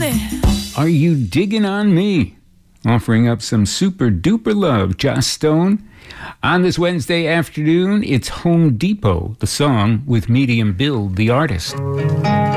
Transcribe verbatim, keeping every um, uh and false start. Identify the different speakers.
Speaker 1: me.
Speaker 2: Are You Digging on Me? Offering up some super duper love, Joss Stone. On this Wednesday afternoon, it's Home Depot, the song with Medium Build, the artist.